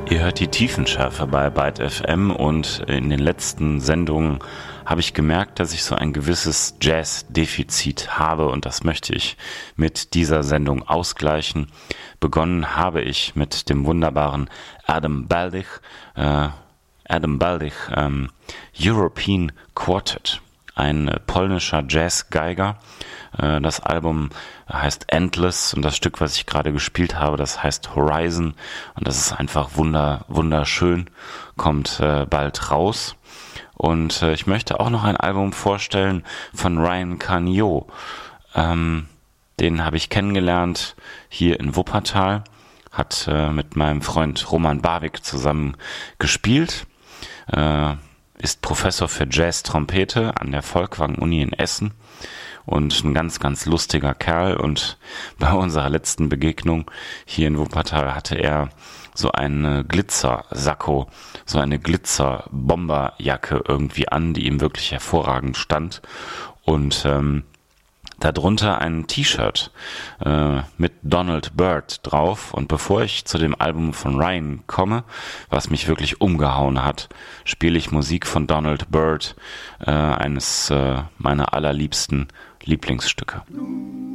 Ihr hört die Tiefenschärfe bei Byte FM und in den letzten Sendungen habe ich gemerkt, dass ich so ein gewisses Jazz-Defizit habe und das möchte ich mit dieser Sendung ausgleichen. Begonnen habe ich mit dem wunderbaren Adam Baldich, European Quartet, ein polnischer Jazzgeiger. Das Album heißt Endless und das Stück, was ich gerade gespielt habe, das heißt Horizon und das ist einfach wunderschön, kommt bald raus. Und ich möchte auch noch ein Album vorstellen von Ryan Canio. Den habe ich kennengelernt hier in Wuppertal, hat mit meinem Freund Roman Barwick zusammen gespielt, ist Professor für Jazz-Trompete an der Folkwang-Uni in Essen und ein ganz, ganz lustiger Kerl. Und bei unserer letzten Begegnung hier in Wuppertal hatte er so einen Glitzersacko, so eine Glitzerbomberjacke irgendwie an, die ihm wirklich hervorragend stand. Und darunter ein T-Shirt mit Donald Byrd drauf. Und bevor ich zu dem Album von Ryan komme, was mich wirklich umgehauen hat, spiele ich Musik von Donald Byrd, eines meiner allerliebsten Lieblingsstücke.